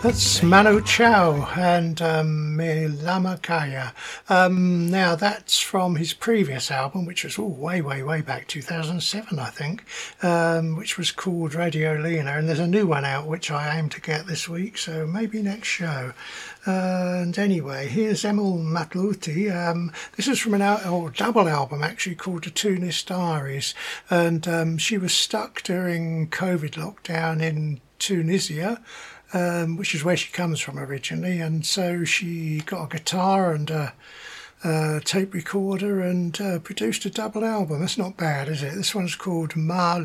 That's Manu Chao and Me Lama Kaya. Now that's from his previous album, which was way back 2007, I think, which was called Radio Lena. And there's a new one out which I aim to get this week, so maybe next show. And anyway, here's Emil Matluti. This is from a double album actually called The Tunis Diaries, and she was stuck during COVID lockdown in Tunisia, which is where she comes from originally, and so she got a guitar and a tape recorder and produced a double album. That's not bad, is it? This one's called Ma